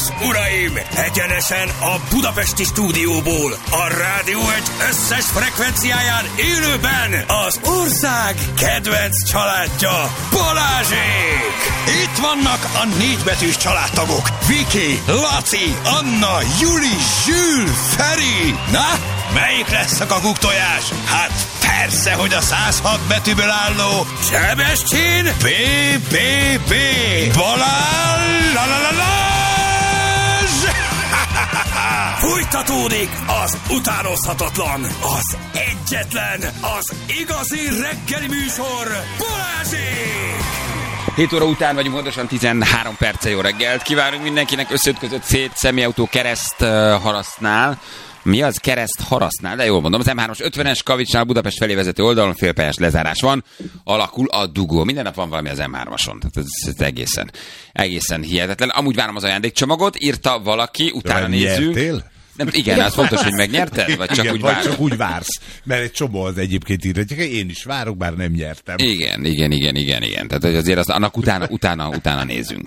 és uraim, egyenesen a budapesti stúdióból, a Rádió Egy összes frekvenciáján élőben az ország kedvenc családja, Balázsék! Itt vannak a 4 betűs családtagok, Viki, Laci, Anna, Juli, Zsül, Feri. Na, melyik lesz a kakuktojás? Hát persze, hogy a 106 betűből álló Sebestyén BBB Balázs! Fújtatódik az utánozhatatlan, az egyetlen, az igazi reggeli műsor, Balázsék! 7 óra után vagyunk, pontosan 13 perce. Jó reggelt kívánunk mindenkinek. Összeütközött szét személyautó kereszt harasznál. Mi az kereszt harasznál? De jól mondom, az M3-as 50-es Kavicsnál Budapest felé vezető oldalon félpályás lezárás van. Alakul a dugó. Minden nap van valami az M3-ason. Tehát ez egészen hihetetlen. Amúgy várom az ajándékcsomagot, írta valaki, utána nézzünk. Nem, igen, az fontos, hogy megnyerted? Vagy csak úgy vársz? Csak úgy vársz. Mert egy csomó az egyébként írhatják, én is várok, bár nem nyertem. Igen. Tehát azért annak utána nézzünk.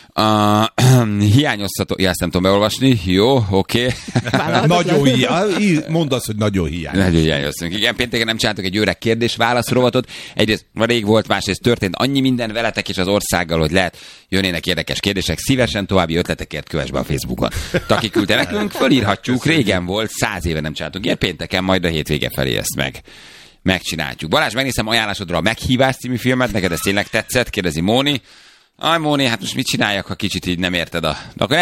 Hiányozható, ezt nem tudom beolvasni. Jó, oké. Nagyon mondd azt, hogy nagyon hiányos. Nagyon hiányoztunk. Igen, pénteken nem csináltuk egy öreg kérdés-válasz rovatot. Egyrészt rég volt, másrészt történt annyi minden veletek és az országgal, hogy lehet jönnének érdekes kérdések. Szívesen további ötletekért kövess be a Facebookon. Taki küldte nekünk, fölírhatjuk. Régen volt, 100 éve nem csináltunk. Ilyen pénteken, majd a hétvége felé ezt megcsináljuk. Balázs, megnézem ajánlásodra a Meghívás című filmet. Neked ez tényleg tetszett? Kérdezi Móni. Aj, Móni, hát most mit csináljak, ha kicsit így nem érted akkor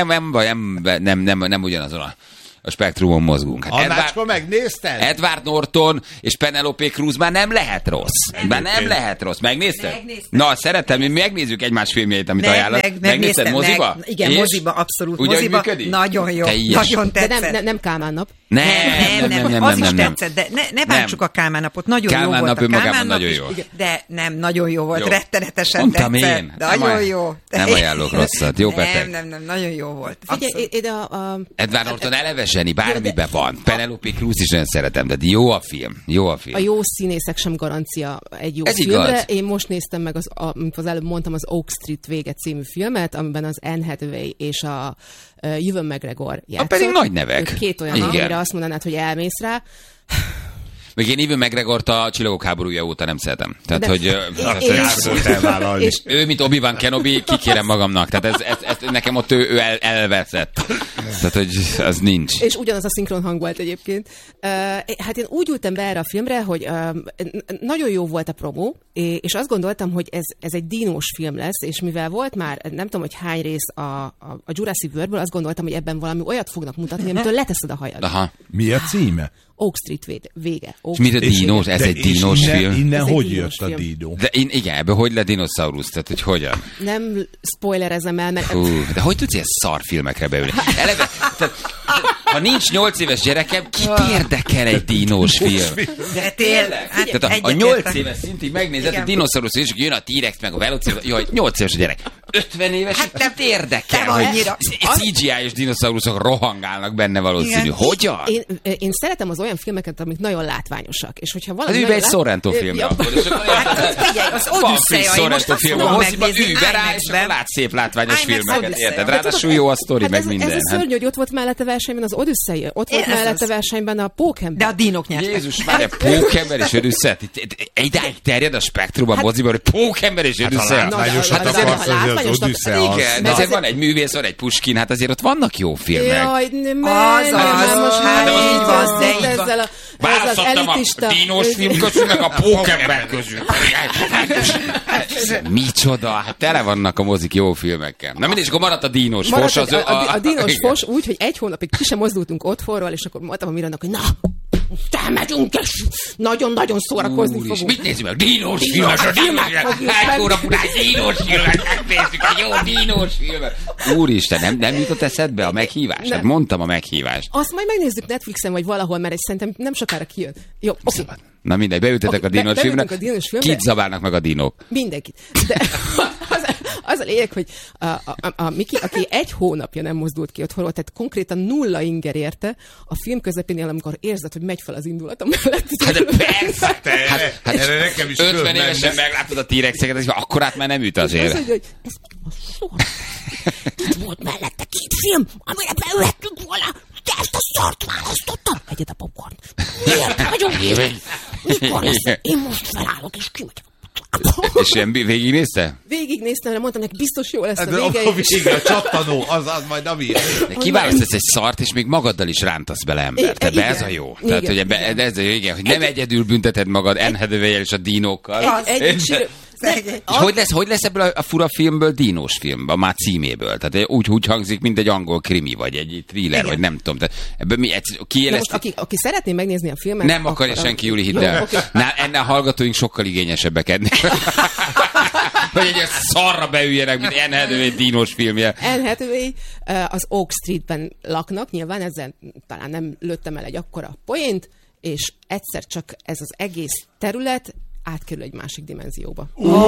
nem ugyanazon a spektrumon mozgunk. Hát Annácska, megnézted? Edward Norton és Penelope Cruz már nem lehet rossz. Megnézted? Na, szeretem, mi megnézzük egymás filmjeit, amit ajánlott. Megnézted moziba? Igen, moziba, abszolút. Ugyan moziba működik? Nagyon jó. Nagyon tetszett. De nem Kálmán nap. Nem. Az is tetszett, de ne bántsuk a Kálmán napot. Nagyon jó volt a Kálmán nap is. De nem, nagyon jó volt. Rettenetesen tetszett. Mondtam én. Nagyon jó. Nem ajánlok rosszat. Jó, Petek? Nem, nagyon jó volt. Edward Norton eleve zseni, bármiben van. Penelope Cruz is nagyon szeretem, de jó a film. A jó színészek sem garancia egy jó ez filmre. Igaz. Én most néztem meg, amit az előbb mondtam, az Oak Street vége című filmet, amiben az Anne Hathaway és a Ewan McGregor játszott. Pedig nagy nevek. Két olyan, amire azt mondanád, hogy elmész rá. Még én Ewan McGregort a Csillagok háborúja óta nem szeretem. Tehát, hogy... És ő, mint Obi-Wan Kenobi, kikérem magamnak. Tehát ez nekem ott ő elveszett. Tehát, hogy az nincs. És ugyanaz a szinkron hang volt egyébként. Hát én úgy ültem be erre a filmre, hogy nagyon jó volt a promó, és azt gondoltam, hogy ez egy dinós film lesz, és mivel volt már, nem tudom, hogy hány rész a Jurassic Worldből, azt gondoltam, hogy ebben valami olyat fognak mutatni, amitől leteszed a hajad. Aha. Mi a címe? Oak Street vége. És mit a dinós? Ez egy dinós film? Innen hogy jött a dinó? De igen, ebből hogy lett dinoszaurusz? Tehát, hogy hogyan? Nem spoilerezem el, mert... De hogy tudsz ilyen szarfilmekre beülni? Eleve, ha nincs 8 éves gyerekem, kit érdekel egy dinós film? De tényleg. Tehát a 8 éves szintig megnézed a dinoszaurusz, és jön a T-rex meg a velociraptor. Jaj, 8 éves a gyerek. 50 éves, hát nem érdekel, hogy CGI-os dinoszauruszok rohangálnak benne valószínű. Hogyan? Én szeretem az olyan filmeket, amik nagyon látványosak. És hogyha valami hát egy Sorrento filmre akkor. Figyelj, az Odüsszeja, én most azt fogom megnézni IMAX-ben. Látsz szép látványos filmeket, érted? Ráadásul jó a sztori, meg minden. Ez a szörnyű, hogy ott volt mellette versenyben az Odüsszeja, ott volt mellette versenyben a Pókember. De a dinok nyertek. Jézus, már a Pókember és Odüsszeja. Idáig terjed a spektrum a moziban, hogy Pókember és Odüsszeja. Hát azért igen, de azért van egy művész, van egy Puskin, hát azért ott vannak jó filmek. Jaj, választottam a dinós film közül, meg a Pókember közül. Micsoda, hát tele vannak a mozik jó filmekkel. Na mindig, és akkor maradt a dinós fos. A dinós fos úgy, hogy egy hónapig ki sem mozdultunk otthonról, és akkor mondtam a Mirannak, hogy na, elmegyünk, és nagyon-nagyon szórakozni fogunk. Mit nézzük meg? Dinós filmet! Egy hónap után dinós filmet megnézzük, egy jó dinós filmet! Úristen, nem jutott eszedbe a meghívás? Hát mondtam a meghívást. Azt majd megnézzük Netflixen, vagy valahol, mert szerintem nem sokára kijön. Jó, oké. Na mindegy, beültetek a dinós filmre. Kit zabálnak meg a dinók? Mindenkit. De az a lényeg, hogy a Miki, aki egy hónapja nem mozdult ki otthonról, tehát konkrétan 0 inger érte, a film közepénél, amikor érzed, hogy megy fel az indulatom mellett. Hát persze! Hát erre nekem is 50 évesen meglátod a T-rexeket, és akkorát már nem üt azért. Az, hogy ez a sor. Itt volt mellette 2 film, amire beülhettünk volna, de ezt a szart választottam. Egyed a popcornt. Miért vagyok így? Mikor lesz? Én most felállok és kimegyek. És ilyen végignézte? Végignéztem, de mondtam neki, biztos jó lesz a vége. A vége, a csattanó, az majd a vége. Kiválasztasz egy szart, és még magaddal is rántasz bele embert. Ebbe ez a jó. Tehát, hogy ez a jó, igen, hogy nem egyedül bünteted magad Anne Hathaway-jel és a dinókkal. És hogy lesz ebből a fura filmből dinós film, a már címéből? Tehát úgy hangzik, mint egy angol krimi, vagy egy thriller, igen. Vagy nem tudom. Tehát ebből mi aki szeretné megnézni a filmet... Nem akarja senki, Júli, hidd el. Ennél a hallgatóink sokkal igényesebbek ennél. Hogy egy szarra beüljenek, mint Anne Hathaway dinós filmje. Anne Hathaway az Oak Streetben laknak, nyilván ezzel talán nem lőttem el egy akkora poént, és egyszer csak ez az egész terület átkerül egy másik dimenzióba.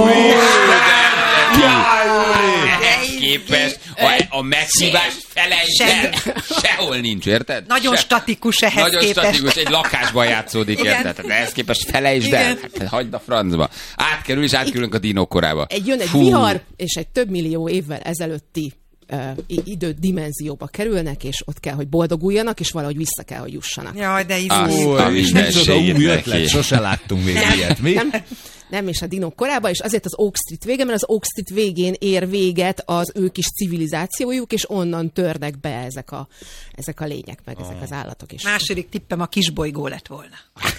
Ehhez képest a megszívás felejtsd, sehol nincs, érted? Nagyon statikus ehhez Nagyon képest. Nagyon statikus, egy lakásban játszódik, érted? Ehhez képest felejtsd el, hagyd a francba. Átkerül, és átkerülünk a dinók korába. Jön egy vihar, és egy több millió évvel ezelőtti idődimenzióba kerülnek, és ott kell, hogy boldoguljanak, és valahogy vissza kell, hogy jussanak. Jaj, de új ötlet, sose láttunk még ilyet. Mi? Nem, és a dinók korába, és azért az Oak Street vége, mert az Oak Street végén ér véget az ő kis civilizációjuk, és onnan törnek be ezek a lények, meg ezek az állatok is. Második tippem a kisbolygó lett volna.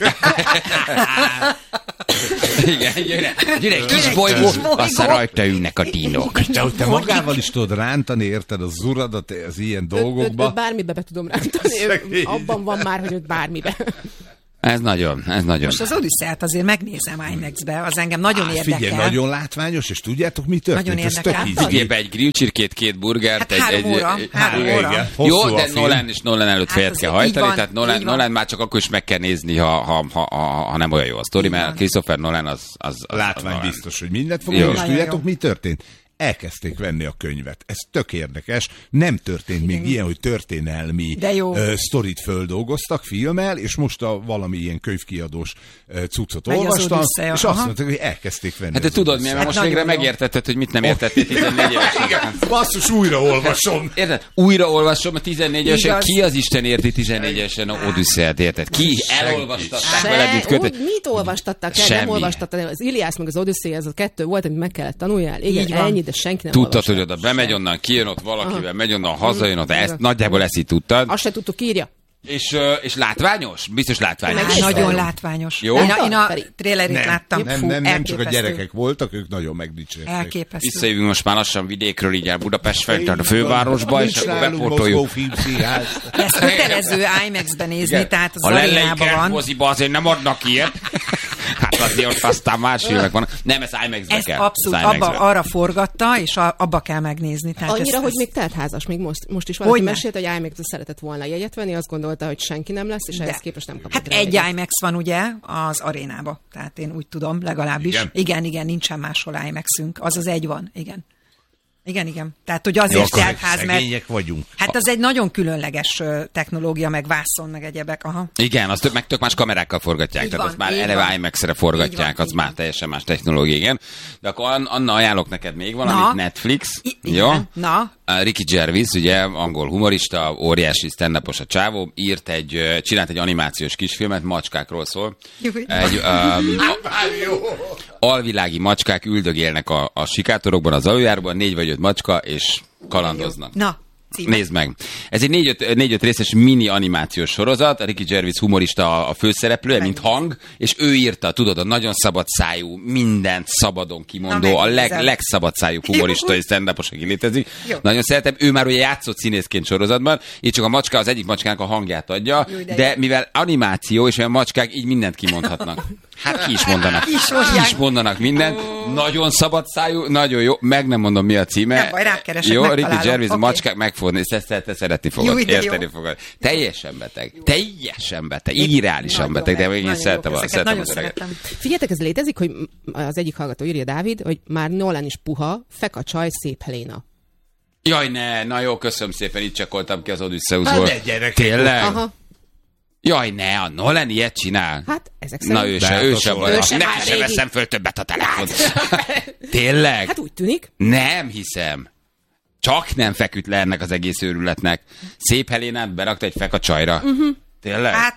Igen, gyere egy kisbolygó, aztán rajta ülnek a dinók. De hogy te magával is tudod rántani, érted, az uradat az ilyen dolgokba? Bármibe be tudom rántani. Abban van már, hogy bármibe. Ez nagyon. Most az Odüsszeiát azért megnézem IMAX-be, az engem nagyon érdekel. Figyelj, nagyon látványos, és tudjátok, mi történt? Nagyon érdekel. Figyelj, egy grillcsirkét, 2 burgert, hát 3 óra. Jó, de Nolan előtt fejet kell hajtani, tehát Nolan már csak akkor is meg kell nézni, ha nem olyan jó a sztori, mert Christopher Nolan az látvány biztos, hogy mindent fog, és tudjátok, mi történt? Elkezdték venni a könyvet. Ez tök érdekes. Nem történt még ilyen, hogy történelmi sztorit földolgoztak filmmel, és most valami ilyen könyvkiadós cuccot olvastam, és azt mondták, hogy elkezdték venni. Hát de tudod mi, mert most végre megértetted, hogy mit nem értettél 14 évesen. Basszus, újraolvasom. Érted? Újraolvasom a 14 évesen. Ki az Isten érti 14 évesen a Odüsszeiát, érted? Ki elolvastatták veled, mit kötött? Mit olvastattak el? Nem olvastattak. Az Iliász meg az Odüsszei, ez a 2 volt, amit meg kellett tanuljál. Igen, ennyi, de senki nem tudtad, hogy oda bemegy onnan, kijön ott valakivel, megy onnan, hazajön ott, nagyjából ezt így tudtad. Azt se tudtuk, írja. És látványos? Biztos látványos. Nagyon látványos. Jó? Én a trailerét láttam. Nem csak a gyerekek voltak, ők nagyon megdicsérték. Elképesztő. Visszajövünk most már lassan vidékről, így el Budapest felé, a fővárosba, és akkor bepótoljuk. Ezt kötelező IMAX-ben nézni, tehát az arénában van. A moziba azért nem adnak ilyet. Hát azért aztán más filmek van. Nem, ez IMAX-be kell. Ezt abszolút arra forgatta, és abba kell megnézni. Tehát annyira, hogy még teltházas, még most is valaki mesélt, hogy IMAX-be szeretett volna jegyet venni, azt gondolta, hogy senki nem lesz, és ehhez képest nem kapott. Hát egy IMAX van ugye az arénába, tehát én úgy tudom, legalábbis. Igen, nincsen máshol IMAX-ünk, az egy van, igen. Igen. Tehát, hogy azért teltház, mert... vagyunk. Hát az egy nagyon különleges technológia, meg vászon, meg egyebek. Aha. Igen, azt meg tök más kamerákkal forgatják, tehát azt már eleve IMAX-re forgatják, az már teljesen más technológia, igen. De akkor Anna, ajánlok neked még valamit, Netflix. Jó? Ricky Gervais, ugye, angol humorista, óriási stand-upos a csávó, csinált egy animációs kisfilmet, macskákról szól. Alvilági macskák üldögélnek a sikátorokban, az aluljáróban, 4 vagy 5 macska, és kalandoznak. Na, nézd meg. Ez egy 4-5 részes mini animációs sorozat, a Ricky Gervais humorista a főszereplője, mint hang, és ő írta, tudod, a nagyon szabad szájú, mindent szabadon kimondó, a legszabad szájú humorista és stand-upos, aki létezik. Jó. Nagyon szeretem. Ő már ugye játszott színészként sorozatban, így csak az egyik macskának a hangját adja, de mivel animáció, és olyan macskák így mindent kimondhatnak. Hát ki is mondanak mindent. Nagyon szabad szájú, nagyon jó. Meg nem mondom, mi a címe. Nem baj, rákeresek, jó, Ricky Gervais, a macskák meg fogod nézni, te szeretni fogod, érteni fogod. Teljesen beteg, irreálisan beteg, de én szeretem az öreget. Figyeljetek, ez létezik, hogy az egyik hallgató írja, Dávid, hogy már Nolan is puha, fek a csaj, szép Helena. Jaj, ne, na jó, köszönöm szépen, itt csekkoltam ki az Odüsszeuszból. Tényleg? Aha. Jaj, ne, a Nolan ilyet csinál. Hát, ezek szerint. Na ő sem van. Neki sem veszem föl többet a telefont. Tényleg? Hát úgy tűnik. Nem hiszem. Csak nem feküdt le ennek az egész őrületnek. Szép Helénát berakta egy feka csajra. Tényleg? Hát,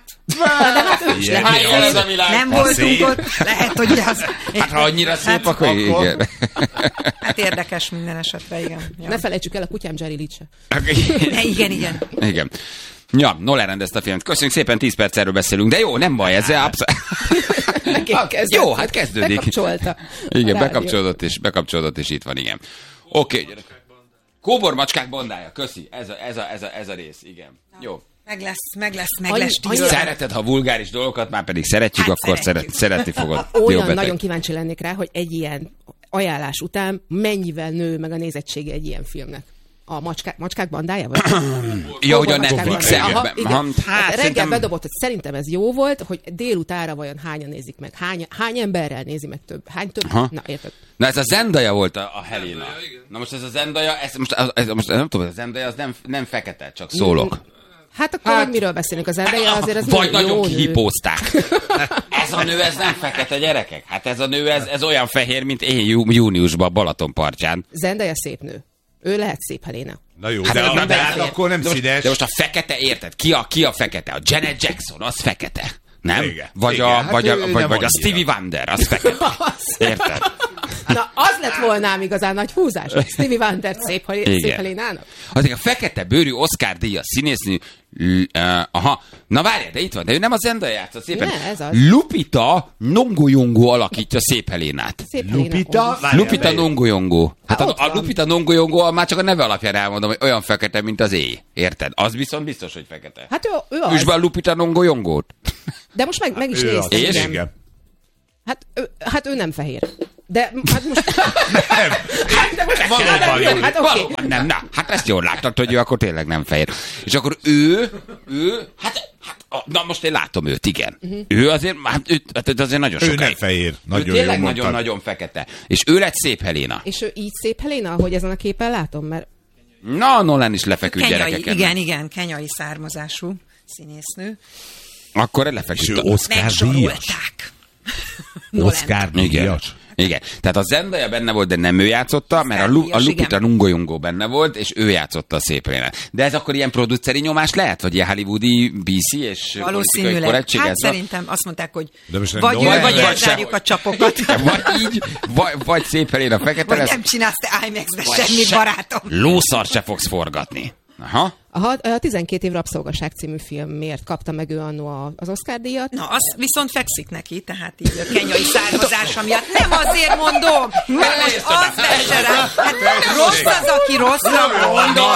nem voltunk ott, lehet, hogy az... Hát ha annyira szép, akkor igen. Hát érdekes minden esetre, igen. Ja. Ne felejtsük el a kutyám Jerry Lee-t se. Igen. Ja, Nolan rendezte a filmet. Köszönjük szépen, 10 perc erről beszélünk, de jó, nem baj, ezzel jó, hát kezdődik. Bekapcsolta. Igen, bekapcsolódott, és itt van, igen. Oké, gyerekek. Kóbor macskák bandája, köszi. Ez a rész, igen. Jó. Meg lesz. Szereted, ha vulgáris dolgokat, már pedig szeretjük, hát akkor szeretni fogod. Olyan nagyon kíváncsi lennék rá, hogy egy ilyen ajánlás után mennyivel nő meg a nézettsége egy ilyen filmnek. A macskák bandája? Vagy? Ja, hogy a Netflixen. Reggel bedobott, hogy szerintem ez jó volt, hogy délutára vajon hányan nézik meg. Hány emberrel nézi meg több? Hány több? Na, érted? Na ez a Zendaya volt a Helena. Na most ez a Zendaya, most nem tudom, a Zendaya az nem fekete, csak szólok. Hát akkor miről beszélünk? Az Zendaya azért az vagy nagyon kihipózták. Ez a nő, ez nem fekete, gyerekek. Hát ez a nő, ez olyan fehér, mint én júniusban Balaton partján. Zendaya szép nő. Ő lehet szép Helena. Na jó, hát de akkor nem színes. De most a fekete, érted? Ki a fekete? A Janet Jackson, az fekete. Nem? Igen. Vagy a Stevie Wonder, az fekete. Érted? Na, az lett volna ám igazán nagy húzás. Stevie Wonder szép Helénának. Azért a fekete bőrű Oscar-díjas színésznő, na várjál, de itt van, de ő nem a Zendaya játszott szépen. Ne, ez az. Lupita Nyong'o alakítja Szép Helénát. Lupita Nyong'o. Hát a Lupita Nyong'o már csak a neve alapján elmondom, hogy olyan fekete, mint az éj. Érted? Az viszont biztos, hogy fekete. Hát ő az. Üsd be a Lupita Nyong'ót. De most meg is néztem. És? Igen. Hát ő nem fehér. De hát most... Valóban nem. Na, hát ezt jól láttad, hogy ő akkor tényleg nem fehér. És akkor ő na most én látom őt, igen. Ő azért, azért nagyon sokáig. Ő nem fehér. Nagyon ő tényleg nagyon-nagyon fekete. És ő lett Szép Helena. És ő így Szép Helena, ahogy ezen a képen látom, mert... Na, Nolan is lefeküdt gyerekeken. Igen, kenyai származású színésznő. Akkor lefeküdt. Megsorolták. Oscar-díjas. Igen. Tehát a Zendaya benne volt, de nem ő játszotta, mert a Lupita Nyong'o benne volt, és ő játszotta a Szép Helénát. De ez akkor ilyen produceri nyomás lehet? Vagy ilyen hollywoodi BC és politikai korrektség? Hát szerintem azt mondták, hogy vagy elzárjuk a csapokat. Vagy Szép Helena fekete lesz. Vagy nem csinálsz te IMAX-be semmit, barátom. Lószart se fogsz forgatni. Aha. A 12 év rabszolgaság című filmért kapta meg ő annó az Oscar-díjat. Na, az viszont fekszik neki, tehát így a kenyai származása miatt. Nem azért mondom, mert most az vesse rá. Hát rossz az, aki rosszra gondol.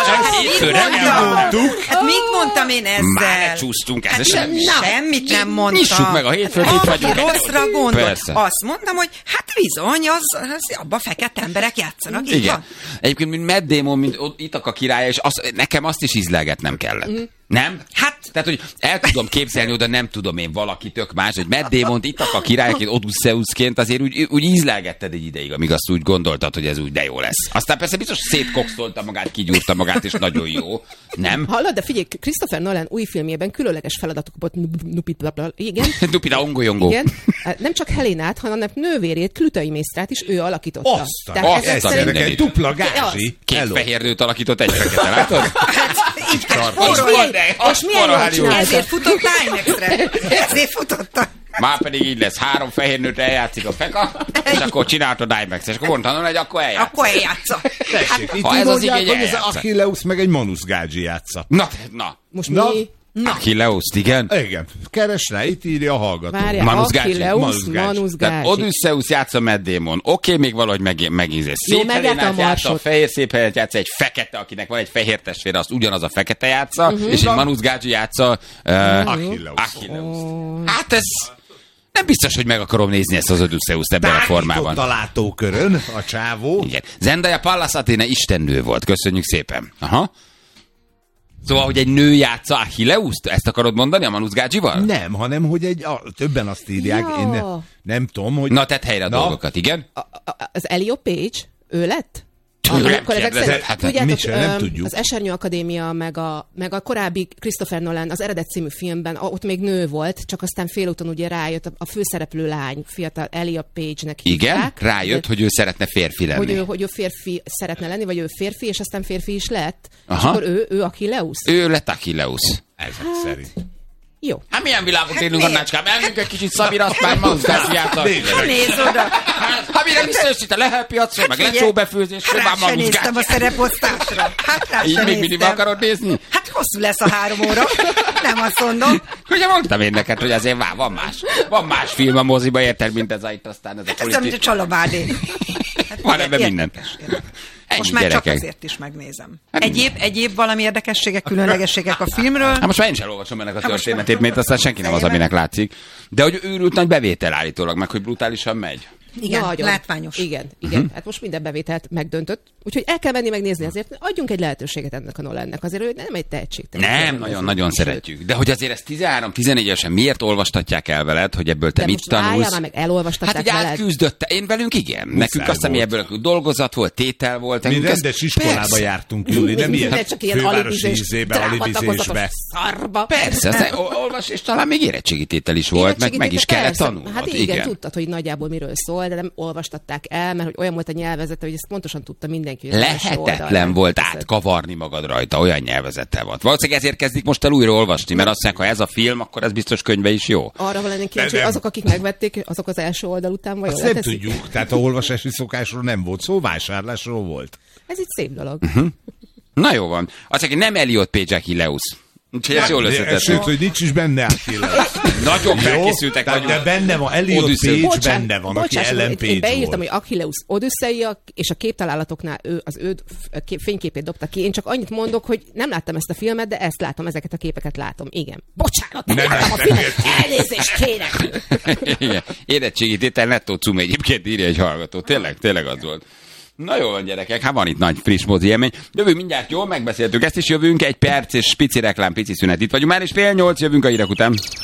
Hát mit mondtam én ezzel? Már csúsztunk ezzel. Semmit nem mondtam. Nyissuk meg a hétfőt, itt vagyunk. Aki rosszra gondol. Azt mondtam, hogy hát bizony, az abban fekete emberek játszanak. Igen. Egyébként, mint Matt Damon, mint Ithaca királya, és nekem azt is ízlelgetnem kellett. Nem? Hát, tehát, hogy el tudom képzelni oda, nem tudom én valaki tök más, hogy Matt Damont Ithaca királyként, Odysseusként azért úgy ízlelgetted egy ideig, amíg azt úgy gondoltad, hogy ez úgy de jó lesz. Aztán persze biztos szétkokszolta magát, kigyúrta magát, és nagyon jó. Nem? Hallod, de figyelj, Christopher Nolan új filmjében különleges feladatok volt. Igen. Lupita Nyong'o. Igen. Nem csak Helénát, hanem a nővérét, Klütaimésztrát is ő alakította. Egy dupla gázsi. Két fehér nőt alakított egy fekete, látod? És milyen jól csinálta? Ezért futott IMAX-re. Ezért futottak. Már pedig így lesz, 3 fehér nőt eljátszik a feka, és akkor csináltad IMAX, és akkor mondtam, hogy akkor eljátsz. Akkor eljátsza. Tessék, itt úgy mondják, hogy ez Achilleus meg egy Manus Gágyi játsza. Na. Most mi? Achilleus, igen? Igen. Keres rá, itt írja a hallgató. Várjál, Achilleus, Manus Gágyi. Odysseus játsza Matt Damon. Oké, még valahogy megízés. Szép Helénát játsza, a fehér Szép Helénát játsza, egy fekete, akinek van egy fehér testvére, azt ugyanaz a fekete játsza, és egy Manus Gágyi játsza Achilleus. Hát ez... Nem biztos, hogy meg akarom nézni ezt az Odysseust ebben a formában. A látókörön a csávó. Igen. Zendaya Pallas Athena istennő volt. Köszönjük szépen. Aha. Szóval, hogy egy nő játsza Achilleust? Ezt akarod mondani a Manus Gágyival? Nem, hanem, hogy többen azt írják. Ja. Én nem tudom, hogy... Na, tedd helyre a dolgokat, igen? Az Elliot Page, ő lett? Akkor ezek szerint, tudjátok, az Esernyő Akadémia, meg a korábbi Christopher Nolan, az Eredet című filmben, ott még nő volt, csak aztán félúton ugye rájött a főszereplő lány, fiatal Elia Page-nek hívják. Igen? Rájött, hogy ő szeretne férfi lenni. Hogy ő férfi szeretne lenni, vagy ő férfi, és aztán férfi is lett. És akkor ő Achilleus. Ő lett Achilleus. Ezek szerint. Jó. Hát milyen világot élünk, Annácskám? Elmegyünk egy kicsit Szabiraspán, mozgásjátok. Nézd oda. Hát mire visszajössz itt a lehelpiacról, meg lecsóbefőzésről, már maguzgás. Néztem a szereposztásra. Hát így még mindig akarod nézni? Hát hosszú lesz a 3 óra. Nem azt mondom. Ugye mondtam én neked, hogy azért van más film a moziba, érted, mint ez itt aztán ez a politik. Ez mint a Csalabádé. Van ebben minden. Most már csak azért is megnézem. Egyéb valami érdekességek, különlegességek a filmről. Hát most már én is elolvasom ennek a történetét, mert aztán senki nem az, aminek látszik. De hogy őrült nagy bevétel állítólag, meg hogy brutálisan megy. Igen, nagyon látványos. Igen. Hát most minden bevételt megdöntött. Úgyhogy el kell menni megnézni, azért adjunk egy lehetőséget ennek a Nolannek. Azért ő nem egy tehetségtelen. Nem, nagyon szeretjük. De hogy azért ezt 13-14 évesen miért olvastatják el veled, hogy ebből te mit tanulsz? Már meg elolvastatták veled. Hát így átküzdött. Én velünk igen. Nekünk azt hiszem, ebből dolgozat volt, tétel volt. Mi rendes iskolába jártunk, Júli, nem ilyen fővárosi alibizésbe. Persze, olvas, és talán még érettségítétel is volt, meg is kellett tanulnod. Hát igen, tudtad, hogy nagyjából miről szól, de nem olvastatták el, mert hogy olyan volt a nyelvezete, hogy ezt pontosan tudta mindenki. Lehetetlen volt átkavarni magad rajta, olyan nyelvezettel volt. Valószínűleg ezért kezdik most el újra olvasni, mert azt mondják, ha ez a film, akkor ez biztos könyve is jó. Arra van lenni kíváncsi, hogy azok, akik megvették, azok az első oldal után vagy jól nem tudjuk, tehát a olvasási szokásról nem volt szó, vásárlásról volt. Ez így szép dolog. Na jó van. Azt mondja, nem Elliot Page Achilleus. Úgyhogy ez jól összetett. Sőt, hogy nincs is benne Achilleus. Nagyon felkészültek vagyunk. De benne van, Elliot Page benne van, aki Ellen Page én beírtam, hogy Achilleus Odüsszeia, és a képtalálatoknál az ő fényképét dobta ki. Én csak annyit mondok, hogy nem láttam ezt a filmet, de ezt látom, ezeket a képeket látom. Igen. Bocsánat, nem láttam a filmet. Elnézést kérek. Igen. Érettségítétel nettó cum egyébként írja egy hallgató. Tényleg az volt. Na jó van, gyerekek, hát van itt nagy friss mozi élmény. Jövünk mindjárt, jól megbeszéltük ezt is, jövünk egy perc és pici reklám, pici szünet. Itt vagyunk már, és 7:30 jövünk a hírek után.